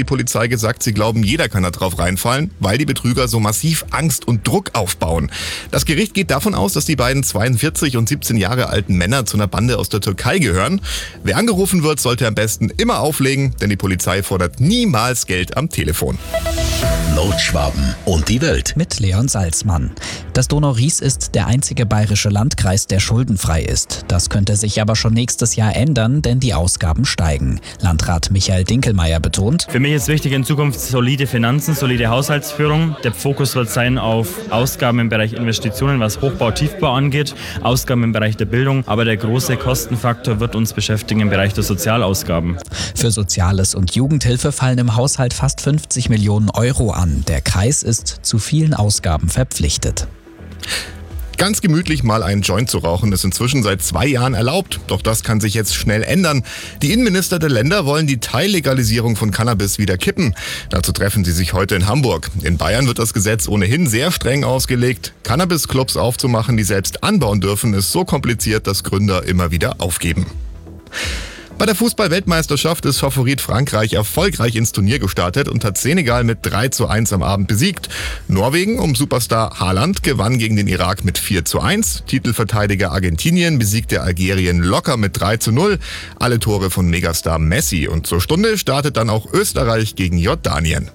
Polizei gesagt, sie glauben, jeder kann da drauf reinfallen, weil die Betrüger so massiv Angst und Druck aufbauen. Das Gericht geht davon aus, dass die beiden 42 und 17 Jahre alten Männer zu einer Bande aus der Türkei gehören. Wer angerufen wird, sollte am besten immer auflegen, denn die Polizei fordert niemals Geld am Telefon. Notschwaben und die Welt. Mit Leon Salzmann. Das Donau-Ries ist der einzige bayerische Landkreis, der schuldenfrei ist. Das könnte sich aber schon nächstes Jahr ändern, denn die Ausgaben steigen. Landrat Michael Dinkelmeyer betont: Für mich ist wichtig in Zukunft solide Finanzen, solide Haushaltsführung. Der Fokus wird sein auf Ausgaben im Bereich Investitionen, was Hochbau, Tiefbau angeht, Ausgaben im Bereich der Bildung. Aber der große Kostenfaktor wird uns beschäftigen im Bereich der Sozialausgaben. Für Soziales und Jugendhilfe fallen im Haushalt fast 50 Millionen Euro an. Der Kreis ist zu vielen Ausgaben verpflichtet. Ganz gemütlich mal einen Joint zu rauchen ist inzwischen seit 2 Jahren erlaubt. Doch das kann sich jetzt schnell ändern. Die Innenminister der Länder wollen die Teillegalisierung von Cannabis wieder kippen. Dazu treffen sie sich heute in Hamburg. In Bayern wird das Gesetz ohnehin sehr streng ausgelegt. Cannabis-Clubs aufzumachen, die selbst anbauen dürfen, ist so kompliziert, dass Gründer immer wieder aufgeben. Bei der Fußball-Weltmeisterschaft ist Favorit Frankreich erfolgreich ins Turnier gestartet und hat Senegal mit 3:1 am Abend besiegt. Norwegen um Superstar Haaland gewann gegen den Irak mit 4:1. Titelverteidiger Argentinien besiegte Algerien locker mit 3:0. Alle Tore von Megastar Messi. Und zur Stunde startet dann auch Österreich gegen Jordanien.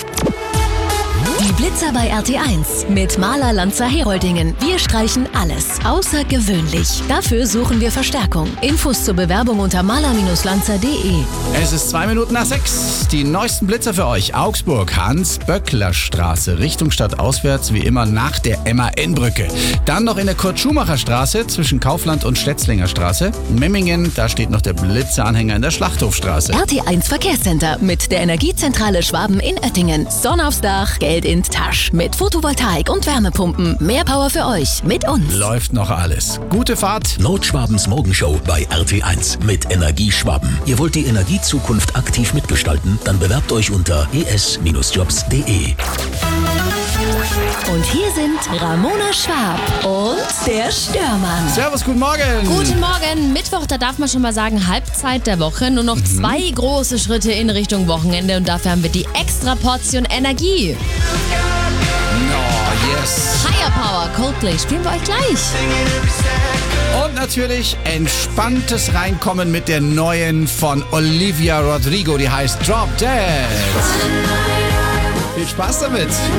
Die Blitzer bei RT1 mit Maler Lanzer Heroldingen. Wir streichen alles außergewöhnlich. Dafür suchen wir Verstärkung. Infos zur Bewerbung unter maler-lanzer.de. Es ist 2:02. Die neuesten Blitzer für euch. Augsburg, Hans-Böckler-Straße, Richtung Stadt auswärts, wie immer nach der MAN-Brücke. Dann noch in der Kurt-Schumacher-Straße zwischen Kaufland und Stetzlinger Straße. Memmingen, da steht noch der Blitzeranhänger in der Schlachthofstraße. RT1 Verkehrscenter mit der Energiezentrale Schwaben in Oettingen. Sonne aufs Dach, Geld in Tasch. Mit Photovoltaik und Wärmepumpen. Mehr Power für euch. Mit uns. Läuft noch alles. Gute Fahrt. Notschwabens Morgenshow bei RT1 mit Energieschwaben. Ihr wollt die Energiezukunft aktiv mitgestalten? Dann bewerbt euch unter es-jobs.de. Und hier sind Ramona Schwab und der Störmann. Servus, guten Morgen. Guten Morgen. Mittwoch, da darf man schon mal sagen, Halbzeit der Woche. Nur noch 2 große Schritte in Richtung Wochenende und dafür haben wir die extra Portion Energie. Oh, yes. Higher Power, Coldplay, spielen wir euch gleich. Und natürlich entspanntes Reinkommen mit der neuen von Olivia Rodrigo, die heißt Drop Dead. Viel Spaß damit.